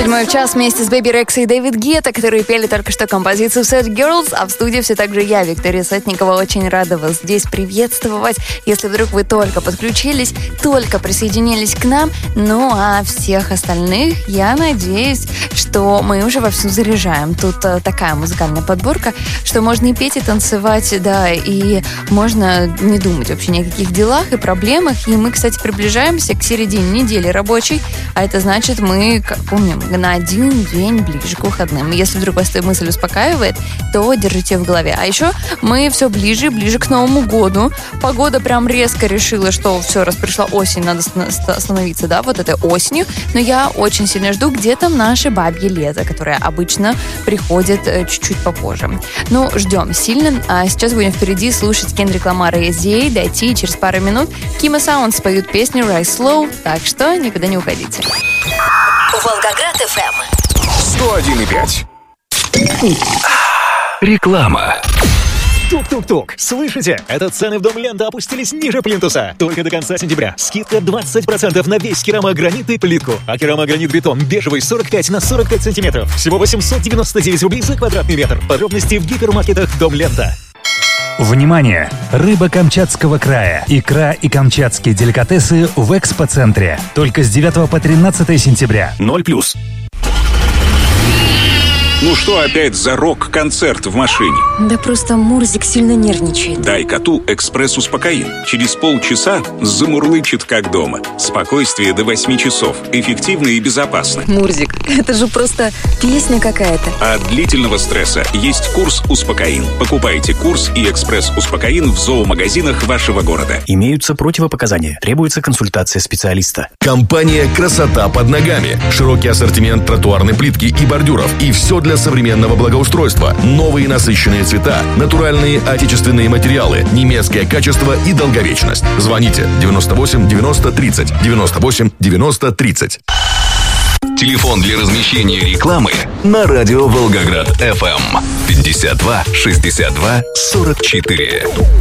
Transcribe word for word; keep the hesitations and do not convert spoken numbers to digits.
Седьмой в час вместе с Бэби Рекс и Дэвид Гетта, которые пели только что композицию Sad Girls, а в студии все так же я, Виктория Сотникова. Очень рада вас здесь приветствовать. Если вдруг вы только подключились, только присоединились к нам, ну а всех остальных, я надеюсь, что мы уже вовсю заряжаем. Тут а, такая музыкальная подборка, что можно и петь, и танцевать, да, и можно не думать вообще ни о каких делах и проблемах. И мы, кстати, приближаемся к середине недели рабочей, а это значит, мы, как помним, на один день ближе к выходным. Если вдруг вас эта мысль успокаивает, то держите в голове. А еще мы все ближе и ближе к Новому году. Погода прям резко решила, что все, раз пришла осень, надо остановиться, да, вот этой осенью. Но я очень сильно жду, где там наше бабье лето, которое обычно приходит чуть-чуть попозже. Ну, ждем сильно. А сейчас будем впереди слушать Кендрик Ламара и Эзди, дойти через пару минут. Кима Саундс поют песню Rise Slow, так что никуда не уходите. Волгоград эф эм сто один и пять. Реклама. Тук-тук-тук. Слышите? Это цены в Дом Лента опустились ниже плинтуса. Только до конца сентября. Скидка двадцать процентов на весь керамогранит и плитку. А керамогранит-бетон бежевый сорок пять на сорок пять сантиметров. Всего восемьсот девяносто девять рублей за квадратный метр. Подробности в гипермаркетах Дом Лента. Внимание! Рыба Камчатского края, икра и камчатские деликатесы в экспоцентре. Только с девятого по тринадцатое сентября. Ноль плюс. Ну что опять за рок-концерт в машине? Да просто Мурзик сильно нервничает. Дай коту экспресс-успокоин. Через полчаса замурлычет как дома. Спокойствие до восьми часов. Эффективно и безопасно. Мурзик, это же просто песня какая-то. От длительного стресса есть курс «Успокоин». Покупайте курс и экспресс-успокоин в зоомагазинах вашего города. Имеются противопоказания. Требуется консультация специалиста. Компания «Красота под ногами». Широкий ассортимент тротуарной плитки и бордюров. И все для современного благоустройства. Новые насыщенные цвета, натуральные отечественные материалы, немецкое качество и долговечность. Звоните девяносто восемь девяносто тридцать, девяносто восемь девяносто тридцать. Телефон для размещения рекламы на радио Волгоград эф эм пятьдесят два шестьдесят два сорок четыре.